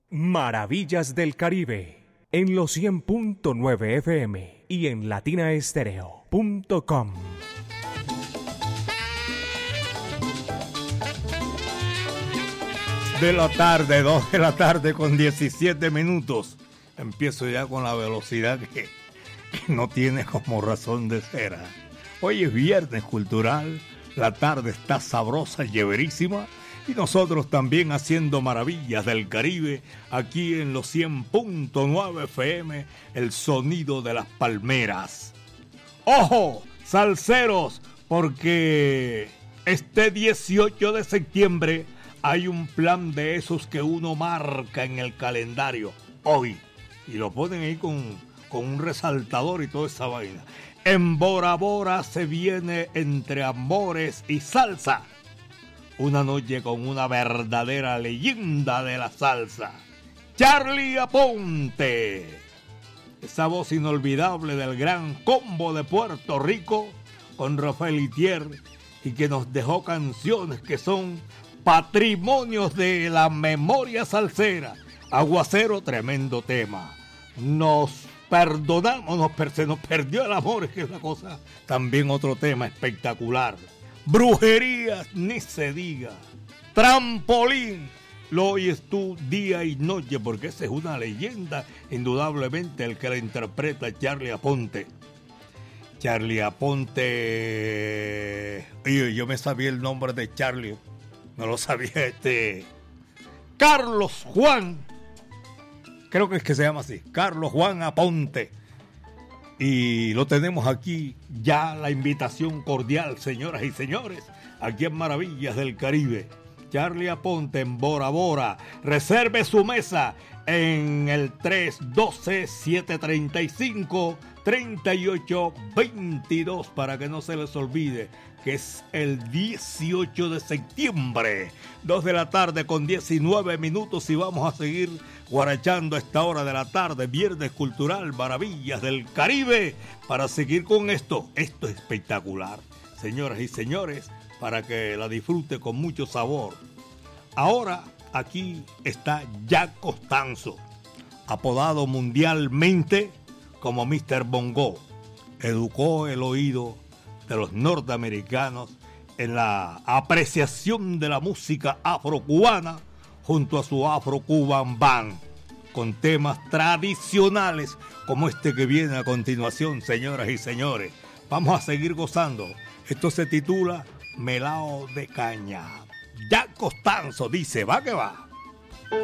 Maravillas del Caribe, en los 100.9 FM y en latinaestereo.com. De la tarde, 2 de la tarde con 17 minutos. Empiezo ya con la velocidad que no tiene como razón de ser. Hoy es viernes cultural, la tarde está sabrosa, lleverísima, y nosotros también haciendo maravillas del Caribe, aquí en los 100.9 FM, el sonido de las palmeras. ¡Ojo, salseros! Porque este 18 de septiembre hay un plan de esos que uno marca en el calendario hoy, y lo ponen ahí con un resaltador y toda esa vaina. En Bora Bora se viene Entre Amores y Salsa. Una noche con una verdadera leyenda de la salsa, Charlie Aponte. Esa voz inolvidable del gran combo de Puerto Rico con Rafael Itier, y que nos dejó canciones que son patrimonios de la memoria salsera. Aguacero, tremendo tema. Nos perdonamos, se nos perdió el amor, que es la cosa. También otro tema espectacular. Brujerías, ni se diga. Trampolín, lo oyes tú día y noche, porque esa es una leyenda, indudablemente, el que la interpreta, Charlie Aponte. Charlie Aponte. Yo me sabía el nombre de Charlie, no lo sabía Carlos Juan, creo que es que se llama así, Carlos Juan Aponte. Y lo tenemos aquí, ya la invitación cordial, señoras y señores, aquí en Maravillas del Caribe. Charlie Aponte en Bora Bora. Reserve su mesa en el 312-735-3822 para que no se les olvide que es el 18 de septiembre, 2 de la tarde con 19 minutos, y vamos a seguir guarachando a esta hora de la tarde, viernes cultural, Maravillas del Caribe, para seguir con esto. Esto es espectacular, señoras y señores, para que la disfrute con mucho sabor. Ahora aquí está Jack Costanzo, apodado mundialmente como Mr. Bongo. Educó el oído de los norteamericanos en la apreciación de la música afrocubana junto a su Afro-Cuban Band, con temas tradicionales como este que viene a continuación, señoras y señores. Vamos a seguir gozando. Esto se titula Melao de Caña. Jack Costanzo dice, va que va.